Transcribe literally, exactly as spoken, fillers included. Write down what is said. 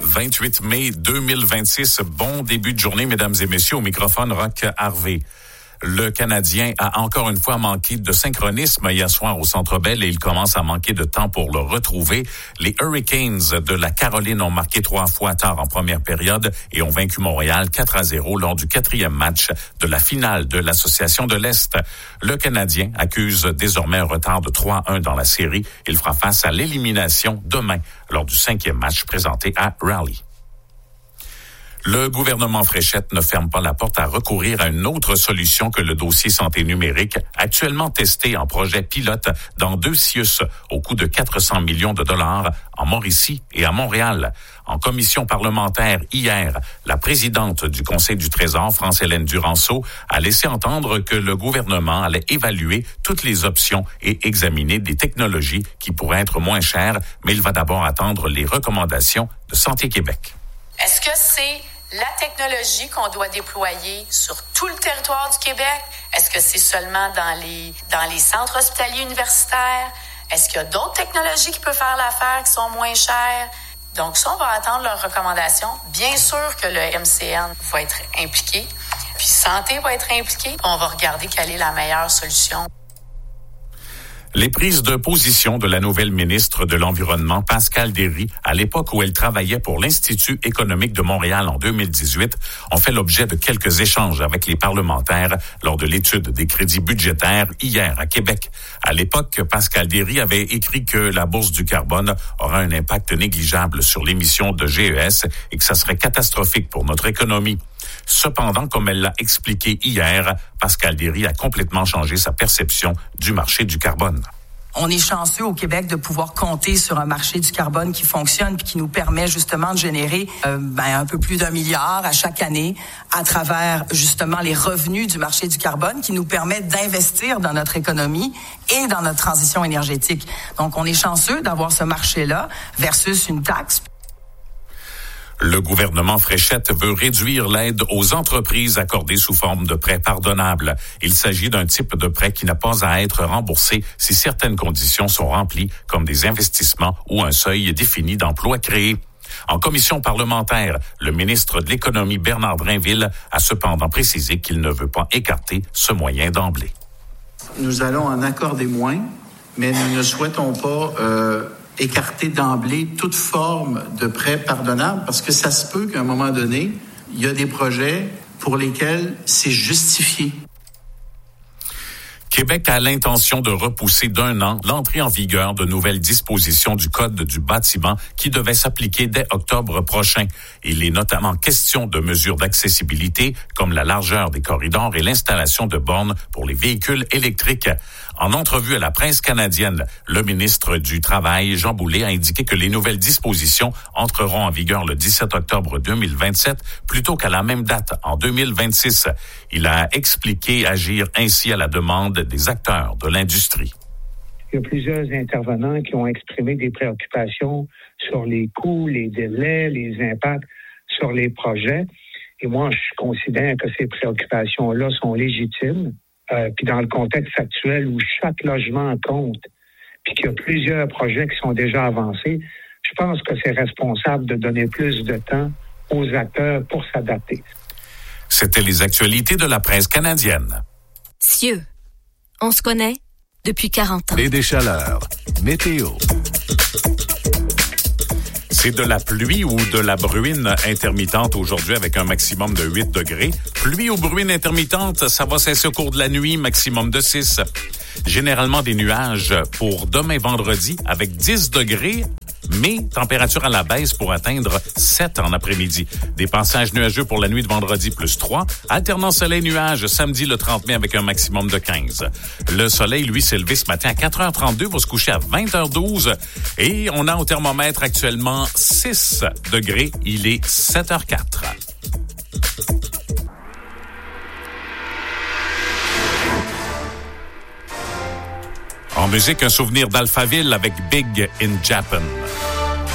vingt-huit mai deux mille vingt-six. Bon début de journée, mesdames et messieurs. Au microphone, Roch Harvey. Le Canadien a encore une fois manqué de synchronisme hier soir au Centre Bell et il commence à manquer de temps pour le retrouver. Les Hurricanes de la Caroline ont marqué trois fois tard en première période et ont vaincu Montréal quatre à zéro lors du quatrième match de la finale de l'Association de l'Est. Le Canadien accuse désormais un retard de trois à un dans la série. Il fera face à l'élimination demain lors du cinquième match présenté à Raleigh. Le gouvernement Fréchette ne ferme pas la porte à recourir à une autre solution que le dossier santé numérique, actuellement testé en projet pilote dans deux C I U S au coût de quatre cents millions de dollars en Mauricie et à Montréal. En commission parlementaire hier, la présidente du Conseil du Trésor, France-Hélène Duranceau, a laissé entendre que le gouvernement allait évaluer toutes les options et examiner des technologies qui pourraient être moins chères, mais il va d'abord attendre les recommandations de Santé Québec. Est-ce que c'est la technologie qu'on doit déployer sur tout le territoire du Québec? Est-ce que c'est seulement dans les dans les centres hospitaliers universitaires? Est-ce qu'il y a d'autres technologies qui peuvent faire l'affaire, qui sont moins chères? Donc ça, on va attendre leurs recommandations. Bien sûr que le M C N va être impliqué, puis Santé va être impliqué. On va regarder quelle est la meilleure solution. Les prises de position de la nouvelle ministre de l'Environnement, Pascale Derry, à l'époque où elle travaillait pour l'Institut économique de Montréal en deux mille dix-huit, ont fait l'objet de quelques échanges avec les parlementaires lors de l'étude des crédits budgétaires hier à Québec. À l'époque, Pascale Derry avait écrit que la bourse du carbone aura un impact négligeable sur l'émission de G E S et que ça serait catastrophique pour notre économie. Cependant, comme elle l'a expliqué hier, Pascale Derry a complètement changé sa perception du marché du carbone. On est chanceux au Québec de pouvoir compter sur un marché du carbone qui fonctionne puis qui nous permet justement de générer euh, ben, un peu plus d'un milliard à chaque année à travers justement les revenus du marché du carbone qui nous permettent d'investir dans notre économie et dans notre transition énergétique. Donc, on est chanceux d'avoir ce marché-là versus une taxe. Le gouvernement Fréchette veut réduire l'aide aux entreprises accordées sous forme de prêts pardonnables. Il s'agit d'un type de prêt qui n'a pas à être remboursé si certaines conditions sont remplies, comme des investissements ou un seuil défini d'emplois créés. En commission parlementaire, le ministre de l'Économie, Bernard Drainville, a cependant précisé qu'il ne veut pas écarter ce moyen d'emblée. Nous allons en accorder moins, mais nous ne souhaitons pas euh, écarter d'emblée toute forme de prêt pardonnable parce que ça se peut qu'à un moment donné, il y a des projets pour lesquels c'est justifié. Québec a l'intention de repousser d'un an l'entrée en vigueur de nouvelles dispositions du Code du bâtiment qui devaient s'appliquer dès octobre prochain. Il est notamment question de mesures d'accessibilité comme la largeur des corridors et l'installation de bornes pour les véhicules électriques. En entrevue à la presse canadienne, le ministre du Travail, Jean Boulet, a indiqué que les nouvelles dispositions entreront en vigueur le dix-sept octobre deux mille vingt-sept plutôt qu'à la même date en deux mille vingt-six. Il a expliqué agir ainsi à la demande des acteurs de l'industrie. Il y a plusieurs intervenants qui ont exprimé des préoccupations sur les coûts, les délais, les impacts sur les projets. Et moi, je considère que ces préoccupations-là sont légitimes. Euh, puis dans le contexte actuel où chaque logement compte, puis qu'il y a plusieurs projets qui sont déjà avancés, je pense que c'est responsable de donner plus de temps aux acteurs pour s'adapter. C'était les actualités de la presse canadienne. Cieux, on se connaît depuis quarante ans. Et des chaleurs. Météo. C'est de la pluie ou de la bruine intermittente aujourd'hui avec un maximum de huit degrés. Pluie ou bruine intermittente, ça va cesser au cours de la nuit, maximum de six. Généralement des nuages pour demain vendredi avec dix degrés, mais température à la baisse pour atteindre sept en après-midi. Des passages nuageux pour la nuit de vendredi plus trois. Alternant soleil-nuage samedi le trente mai avec un maximum de quinze. Le soleil, lui, s'est levé ce matin à quatre heures trente-deux pour se coucher à vingt heures douze. Et on a au thermomètre actuellement six degrés. Il est sept heures quatre. En musique, un souvenir d'Alphaville avec Big in Japan.